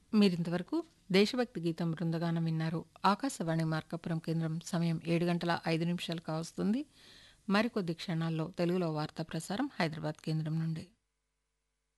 మీరింతవరకు దేశభక్తి గీతం బృందగానం విన్నారు. ఆకాశవాణి మార్కాపురం కేంద్రం సమయం 7:05 కావస్తుంది. మరికొద్ది క్షణాల్లో తెలుగులో వార్తా ప్రసారం హైదరాబాద్ కేంద్రం నుండి.